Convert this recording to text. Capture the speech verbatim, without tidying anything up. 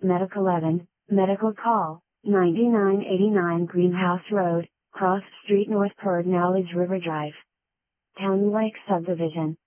Medic eleven, Medical Call, ninety-nine eighty-nine Greenhouse Road, Cross Street North Perd Knowledge River Drive. Town Lake Subdivision.